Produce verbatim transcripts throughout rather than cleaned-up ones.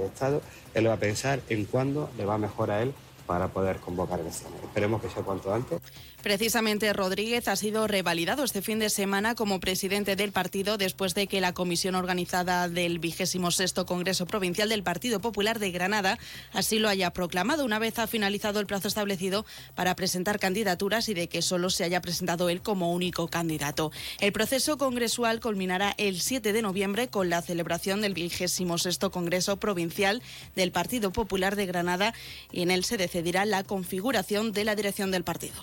de Estado, él va a pensar en cuándo le va mejor a él para poder convocar elecciones. Esperemos que sea cuanto antes. Precisamente Rodríguez ha sido revalidado este fin de semana como presidente del partido después de que la comisión organizada del vigésimo sexto Congreso Provincial del Partido Popular de Granada así lo haya proclamado, una vez ha finalizado el plazo establecido para presentar candidaturas y de que solo se haya presentado él como único candidato. El proceso congresual culminará el siete de noviembre con la celebración del vigésimo sexto Congreso Provincial del Partido Popular de Granada y en él se decidirá la configuración de la dirección del partido.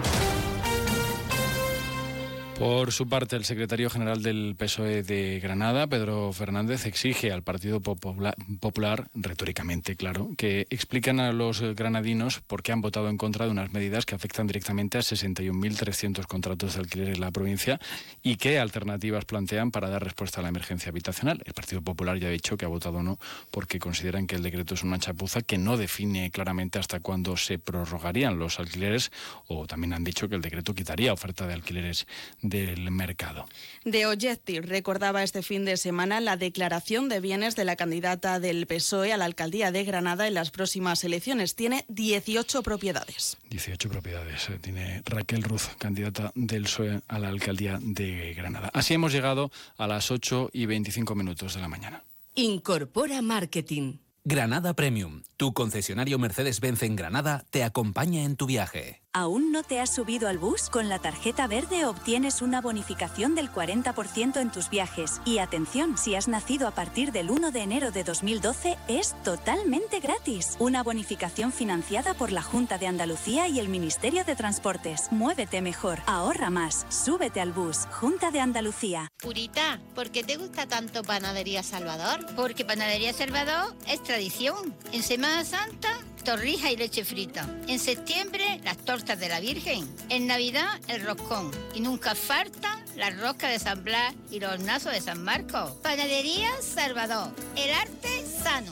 Por su parte, el secretario general del P S O E de Granada, Pedro Fernández, exige al Partido Popular, Popular, retóricamente, claro, que expliquen a los granadinos por qué han votado en contra de unas medidas que afectan directamente a sesenta y un mil trescientos contratos de alquiler en la provincia y qué alternativas plantean para dar respuesta a la emergencia habitacional. El Partido Popular ya ha dicho que ha votado no porque consideran que el decreto es una chapuza que no define claramente hasta cuándo se prorrogarían los alquileres, o también han dicho que el decreto quitaría oferta de alquileres del mercado. De Objective recordaba este fin de semana la declaración de bienes de la candidata del P S O E a la alcaldía de Granada en las próximas elecciones. Tiene dieciocho propiedades. dieciocho propiedades eh, tiene Raquel Ruz, candidata del P S O E a la alcaldía de Granada. Así hemos llegado a las ocho y veinticinco minutos de la mañana. Incorpora Marketing. Granada Premium, tu concesionario Mercedes-Benz en Granada, te acompaña en tu viaje. ¿Aún no te has subido al bus? Con la tarjeta verde obtienes una bonificación del cuarenta por ciento en tus viajes. Y atención, si has nacido a partir del uno de enero de dos mil doce, es totalmente gratis. Una bonificación financiada por la Junta de Andalucía y el Ministerio de Transportes. Muévete mejor, ahorra más, súbete al bus. Junta de Andalucía. Purita, ¿por qué te gusta tanto Panadería Salvador? Porque Panadería Salvador es tradición. En Semana Santa, torrijas y leche frita. En septiembre, las tortas de la Virgen. En Navidad, el roscón. Y nunca faltan las roscas de San Blas y los hornazos de San Marcos. Panadería Salvador. El arte sano.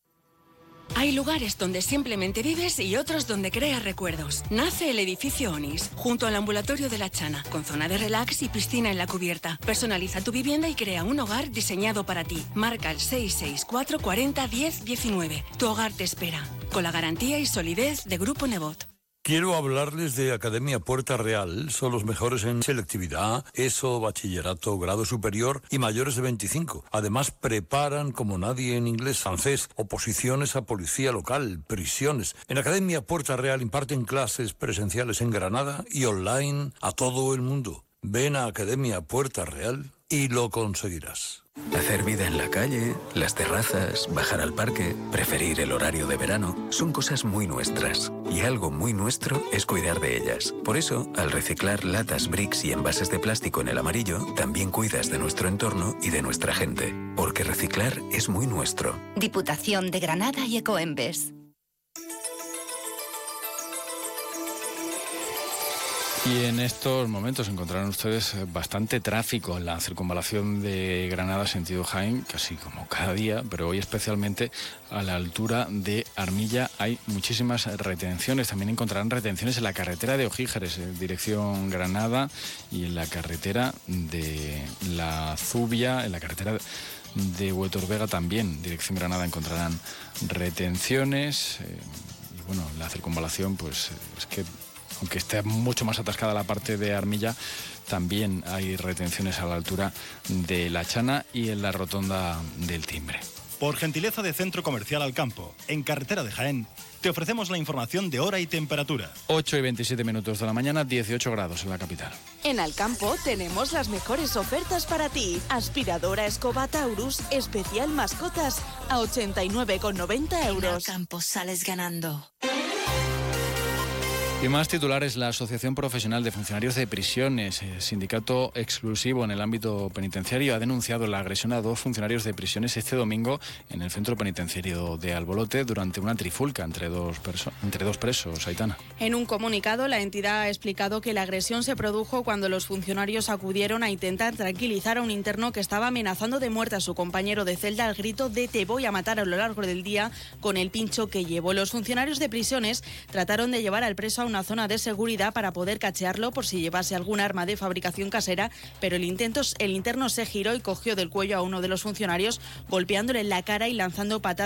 Hay lugares donde simplemente vives y otros donde creas recuerdos. Nace el edificio Onis, junto al ambulatorio de La Chana, con zona de relax y piscina en la cubierta. Personaliza tu vivienda y crea un hogar diseñado para ti. Marca el seis seis cuatro cuarenta diez diecinueve. Tu hogar te espera, con la garantía y solidez de Grupo Nebot. Quiero hablarles de Academia Puerta Real. Son los mejores en selectividad, ESO, bachillerato, grado superior y mayores de veinticinco. Además, preparan como nadie en inglés, francés, oposiciones a policía local, prisiones. En Academia Puerta Real imparten clases presenciales en Granada y online a todo el mundo. Ven a Academia Puerta Real y lo conseguirás. Hacer vida en la calle, las terrazas, bajar al parque, preferir el horario de verano, son cosas muy nuestras. Y algo muy nuestro es cuidar de ellas. Por eso, al reciclar latas, bricks y envases de plástico en el amarillo, también cuidas de nuestro entorno y de nuestra gente. Porque reciclar es muy nuestro. Diputación de Granada y Ecoembes. Y en estos momentos encontrarán ustedes bastante tráfico en la circunvalación de Granada sentido Jaén, casi como cada día, pero hoy especialmente a la altura de Armilla hay muchísimas retenciones. También encontrarán retenciones en la carretera de Ojíjares, en dirección Granada, y en la carretera de la Zubia, en la carretera de Huetor Vega también, dirección Granada, encontrarán retenciones. Eh, y bueno, la circunvalación, pues es que aunque esté mucho más atascada la parte de Armilla, también hay retenciones a la altura de La Chana y en la rotonda del Timbre. Por gentileza de Centro Comercial Alcampo, en carretera de Jaén, te ofrecemos la información de hora y temperatura. ocho y veintisiete minutos de la mañana, dieciocho grados en la capital. En Alcampo tenemos las mejores ofertas para ti. Aspiradora Escoba Taurus, especial mascotas, a ochenta y nueve con noventa euros. En Alcampo sales ganando. Y más titulares, la Asociación Profesional de Funcionarios de Prisiones, sindicato exclusivo en el ámbito penitenciario, ha denunciado la agresión a dos funcionarios de prisiones este domingo en el centro penitenciario de Albolote durante una trifulca entre dos, perso- entre dos presos. Aitana. En un comunicado, la entidad ha explicado que la agresión se produjo cuando los funcionarios acudieron a intentar tranquilizar a un interno que estaba amenazando de muerte a su compañero de celda al grito de "te voy a matar" a lo largo del día con el pincho que llevó. Los funcionarios de prisiones trataron de llevar al preso a una zona de seguridad para poder cachearlo por si llevase algún arma de fabricación casera, pero el, intento, el interno se giró y cogió del cuello a uno de los funcionarios, golpeándole en la cara y lanzando patadas